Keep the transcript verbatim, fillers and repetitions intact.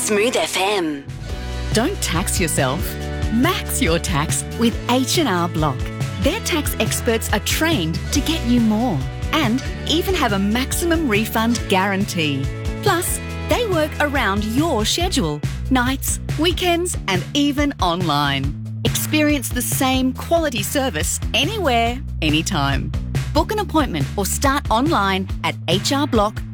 Smooth F M. Don't tax yourself. Max your tax with H and R Block. Their tax experts are trained to get you more and even have a maximum refund guarantee. Plus, they work around your schedule, nights, weekends and even online. Experience the same quality service anywhere, anytime. Book an appointment or start online at h r block